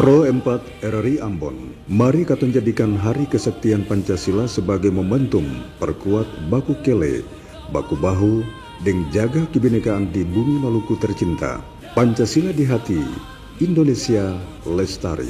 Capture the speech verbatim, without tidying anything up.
Pro empat R R I Ambon, mari kita jadikan Hari Kesaktian Pancasila sebagai momentum perkuat baku kele, baku bahu, dan jaga kebinekaan di bumi Maluku tercinta. Pancasila di hati, Indonesia lestari.